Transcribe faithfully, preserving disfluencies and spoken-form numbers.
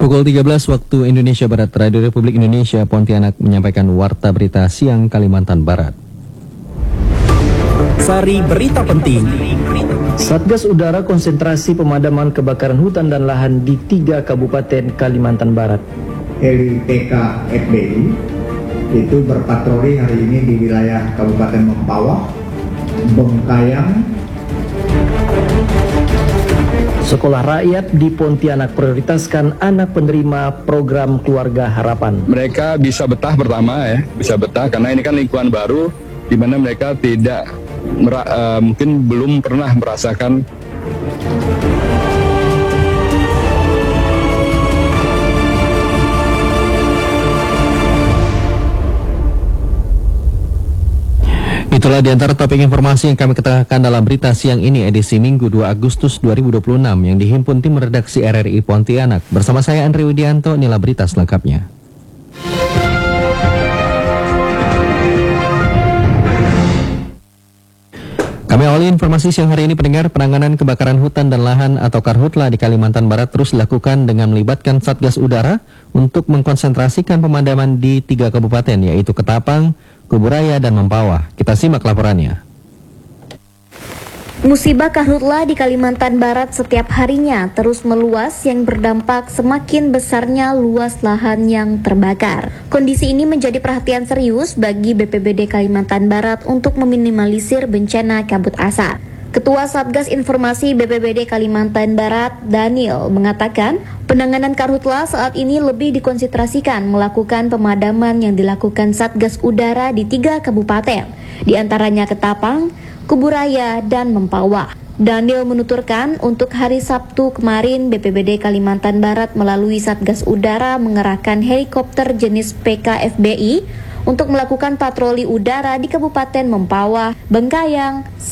Pukul tiga belas waktu Indonesia Barat, Radio Republik Indonesia Pontianak menyampaikan Warta Berita Siang Kalimantan Barat. Sari berita penting. Satgas Udara konsentrasi pemadaman kebakaran hutan dan lahan di tiga kabupaten Kalimantan Barat. Heli T K F B I itu berpatroli hari ini di wilayah Kabupaten Mempawah, Bengkayang. Sekolah rakyat di Pontianak prioritaskan anak penerima program Keluarga Harapan. Mereka bisa betah pertama ya, bisa betah karena ini kan lingkungan baru di mana mereka tidak mera, uh, mungkin belum pernah merasakan. Itulah diantara topik informasi yang kami ketengahkan dalam berita siang ini edisi Minggu dua Agustus dua ribu dua puluh enam yang dihimpun tim redaksi R R I Pontianak. Bersama saya Andri Widianto, inilah berita selengkapnya. Kami awali informasi siang hari ini, pendengar. Penanganan kebakaran hutan dan lahan atau Karhutla di Kalimantan Barat terus dilakukan dengan melibatkan Satgas Udara untuk mengkonsentrasikan pemadaman di tiga kabupaten, yaitu Ketapang, Kuburaya, dan Mempawah. Kita simak laporannya. Musibah Karhutla di Kalimantan Barat setiap harinya terus meluas yang berdampak semakin besarnya luas lahan yang terbakar. Kondisi ini menjadi perhatian serius bagi B P B D Kalimantan Barat untuk meminimalisir bencana kabut asap. Ketua Satgas Informasi B P B D Kalimantan Barat, Daniel, mengatakan penanganan Karhutla saat ini lebih dikonsentrasikan melakukan pemadaman yang dilakukan Satgas Udara di tiga kabupaten, di antaranya Ketapang, Kuburaya, dan Mempawah. Daniel menuturkan untuk hari Sabtu kemarin B P B D Kalimantan Barat melalui Satgas Udara mengerahkan helikopter jenis P K F B I untuk melakukan patroli udara di Kabupaten Mempawah, Bengkayang,